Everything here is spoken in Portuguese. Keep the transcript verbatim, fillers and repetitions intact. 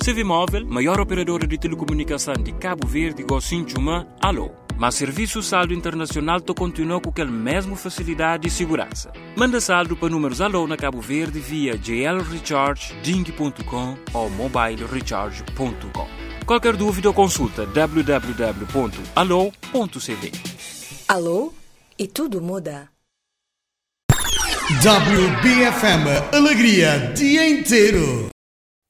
C V Móvel, maior operadora de telecomunicação de Cabo Verde, Gocinchuma, Alô. Mas serviço saldo internacional to continua com aquela mesma facilidade e segurança. Manda saldo para números Alô na Cabo Verde via j l recharge ding ponto com ou mobile recharge ponto com. Qualquer dúvida ou consulta w w w ponto alô ponto c v. Alô? E tudo muda. W B F M Alegria dia inteiro.